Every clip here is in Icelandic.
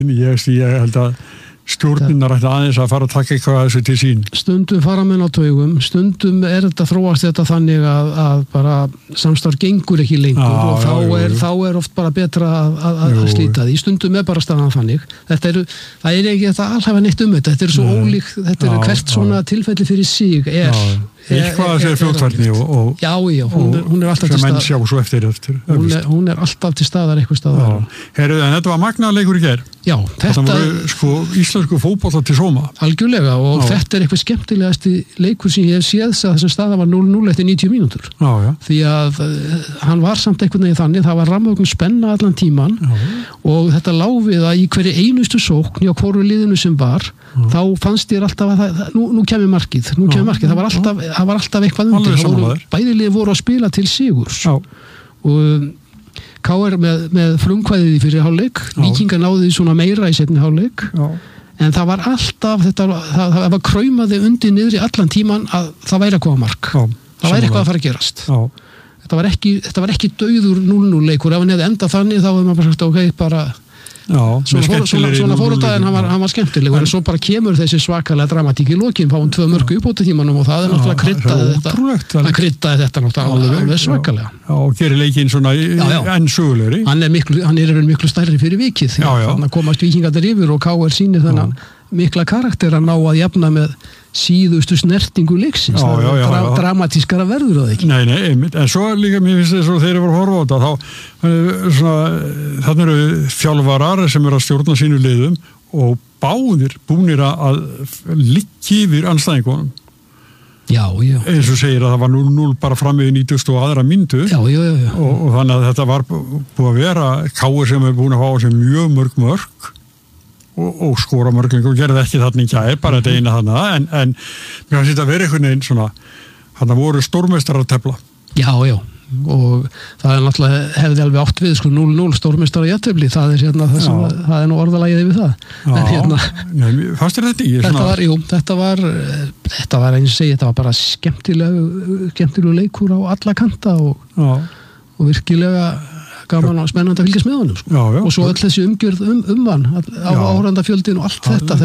Ég held að stjórninnar ætti aðeins að fara að taka eitthvað að þessu til sín. Stundum fara menn á taugum, stundum þetta þróast þetta þannig að bara samstarf gengur ekki lengur og þá er oft bara betra að slíta því. Stundum bara staðan þannig. Það er ekki þetta alhafa neitt þetta. Þetta er svo ólík, þetta er hvert svona tilfelli fyrir sig eitthvað að segja fljótfærni og já, hún er alltaf til staðar. Sem menn sjá svo eftir. Hún er alltaf til staðar eitthvað staðar. En þetta var magnaður leikur í gær. Já, þetta var íslensku fótbolta til sóma. Algjörlega og þetta er eitthvað skemmtilegasti leikur sem ég hef séð að þessum staða var 0-0 eftir 90 mínútur. Því að hann var samt einhvern veginn þannig, það var ramögn spenna allan tíman og þetta lá við að í hverju einustu sókn hjá hvoru liðinu sem var, þá fannst þér alltaf að nú kemur markið, það var alltaf eitthvað undir. Bæði lið voru að spila til sigurs og KR með frumkvæðið í fyrir hálfleik, Víkingar náðu því svona meira í seinni hálfleik, en það var alltaf, það var kraumaði undir niður í allan tíman að það væri að koma mark. Það væri eitthvað að fara að gerast. Þetta var ekki dauður 0-0 leikur, ef hann hefði endað þannig þá hefði maður bara sagt, ok, bara svona fórhundaðin hann var skemmtileg og svo bara kemur þessi svakalega dramatík í lokin, fáum 2 mörk í uppbótartímanum og það er náttúrulega kryddaði þetta náttúrulega alveg svakalega. Og gerir leikinn svona enn sögulegri. Hann er miklu stærri fyrir vikið þannig að komast Víkingarnir yfir og KR sýnir þennan mikla karakter að ná að jafna með síðustu snertingu leiksins. Dramatískara verður það ekki. Nei, einmitt. En svo líka, mér finnst þess að þeir eru að horfa á þetta, þannig eru þjálfarar sem eru að stjórna sínu liðum og báðir búnir að liggja yfir andstæðingunum. Já. Eins og segir að það var 0-0 bara fram við 90 og aðra myndu. Já. Og þannig að þetta var búið að vera KR sem er búin að fá þessi mjög mörg og skora mörgling og gerði ekki þarna í gær, bara þetta eina þarna, en mér finnst þetta að vera einhvern veginn svona, þarna voru stórmeistarar að tefla. Já, og það er náttúrulega, hefði alveg átt við 0-0 stórmeistarar í jafntefli, það er nú orðalagið við það. Fannst þér þetta ekki? Þetta var eins og segja, þetta var bara skemmtilegu leikur á alla kanta og virkilega gaman og spennandi að fylgjast með honum og svo öll þessi umgjörð hann á áhorfandafjöldin og allt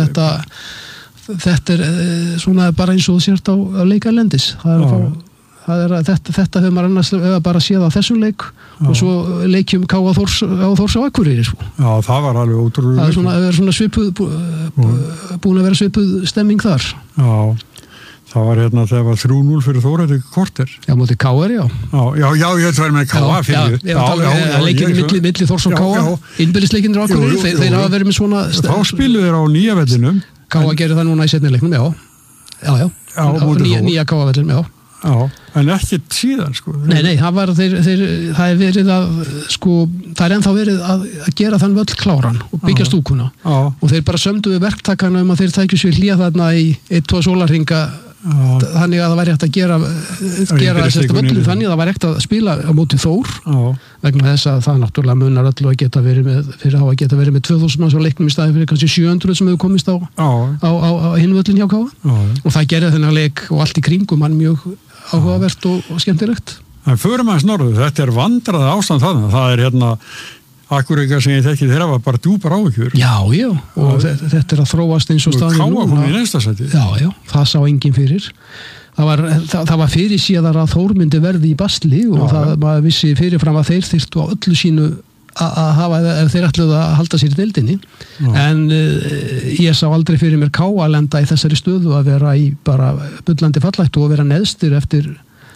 þetta er svona bara eins og sért á leikarlendis þetta hefur maður annars bara séð á þessum leik og svo leikjum K.A. Þórs á Akureyri Já, það var alveg ótrúlega það er svona svipuð búin að vera svipuð stemming þar Það var þegar var 3-0 fyrir Þór korter. Já, móti KR, já. Já, ég ætla að vera með KA fyrir. Já, leikinu milli Þórs og KA, innbyrðisleikinir á Akureyri, þeir hafa verið með svona... Þá spiluðu þeir á nýja vellinum. KA gerir það núna í seinni leiknum, já. Nýja KA vellin, já. Já, en ekki síðan, sko. Nei, það er verið að, sko, það er ennþá verið að gera þann völl kláran og byggja stúkuna. Og þeir bara sömdu við verktakana að þeir tækju sér hlýja þarna í 1-2 sólarhringa þannig að það væri hægt að gera þessast völlum þannig að það væri hægt að spila á móti Þór vegna þess að það náttúrulega munar öllu að geta verið með 2000 manns á leiknum í staði fyrir kannski 700 sem hefur komist á hinvöllin hjá Káa og það gerði þennan leik og allt í kringum hann mjög áhugavert og skemmtilegt. En förum aðeins norður, þetta er vandrað ástand þarna, það er Akureyringar sem ég þekki þeirra var bara djúpar áhyggjur. Já, og þetta er að þróast eins og staðin núna. Káa kom í næsta sæti. Já, það sá enginn fyrir. Það var fyrir síðar að Þór myndi verði í basli og maður vissi fyrirfram að þeir þyrftu á öllu sínu að hafa, ef þeir ætluðu að halda sér í deildinni. En ég sá aldrei fyrir mér Káa lenda í þessari stöðu að vera í bara bullandi fallættu og vera neðstir eftir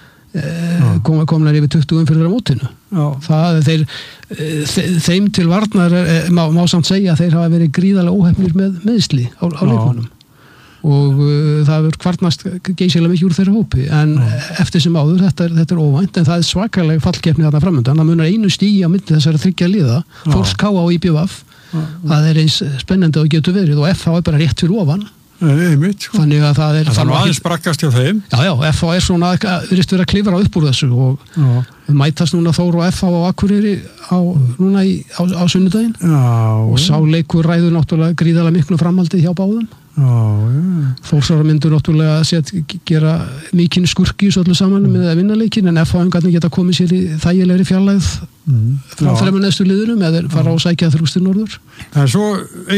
komnar yfir 20 fyrir á mótinu. Þeim til varnar má samt segja að þeir hafa verið gríðarlega óheppnir með meiðsli á leikunum og það verður kvarnast geysilega mikið úr þeirra hópi en eftir sem áður, þetta er óvænt en það er svakalega fallkeppni þarna framundan það munar einu stígi á milli þessara 3 liða Þórs, Káa og IBVF það er eins spennandi og getur verið og FH er bara rétt fyrir ofan þannig að það er aðeins brakkast hjá þeim FH er svona virðist vera að klifra upp úr þessu og mætast núna Þór og FH á Akureyri núna á sunnudaginn og sá leikur ræður náttúrulega gríðarlega miklu framhaldið hjá báðum Þórsara myndur náttúrulega gera mikinn skurki svo öllu saman með að vinna leikin, en F-fáingarnir geta komið sér í þægilegri fjarlægð frá fremur neðstu liðurum eða fara á sækja þrústir norður. En svo